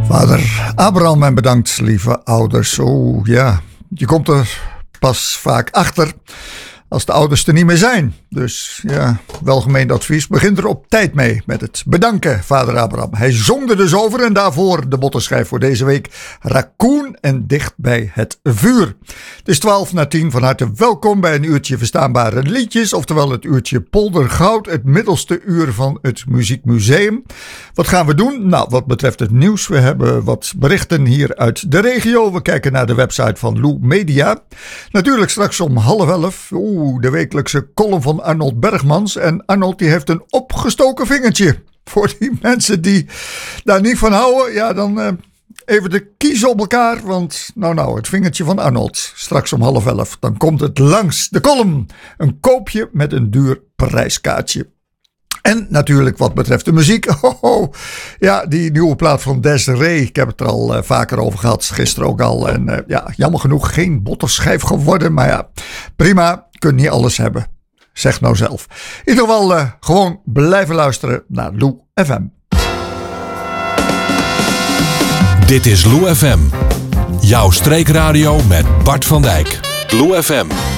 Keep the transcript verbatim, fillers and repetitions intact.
Vader Abraham en bedankt, lieve ouders. Oh ja, je komt er pas vaak achter als de ouders er niet meer zijn. Dus ja, welgemeend advies. Begin er op tijd mee met het bedanken, vader Abraham. Hij zong er dus over en daarvoor de bottenschijf voor deze week. Raccoon en dicht bij het vuur. Het is twaalf na tien. Van harte welkom bij een uurtje verstaanbare liedjes. Oftewel het uurtje Poldergoud. Het middelste uur van het Muziekmuseum. Wat gaan we doen? Nou, wat betreft het nieuws. We hebben wat berichten hier uit de regio. We kijken naar de website van Lou Media. Natuurlijk straks om half elf. Oeh, de wekelijkse column van Arnold Bergmans. En Arnold die heeft een opgestoken vingertje. Voor die mensen die daar niet van houden. Ja, dan uh, even de kiezen op elkaar. Want nou nou, het vingertje van Arnold. Straks om half elf. Dan komt het langs de column. Een koopje met een duur prijskaartje. En natuurlijk wat betreft de muziek. Oh, oh. Ja, die nieuwe plaat van Desiree. Ik heb het er al uh, vaker over gehad. Gisteren ook al. En uh, ja, jammer genoeg geen botterschijf geworden. Maar ja, prima. Kunt niet alles hebben. Zeg nou zelf. In ieder geval uh, gewoon blijven luisteren naar Lou F M. Dit is Lou F M. Jouw streekradio met Bart van Dijk. Lou F M.